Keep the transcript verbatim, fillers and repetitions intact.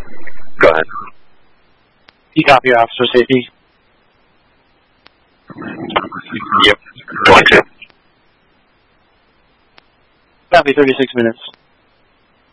Go ahead. You copy, officer safety? Yep. Going to. Copy, thirty-six minutes.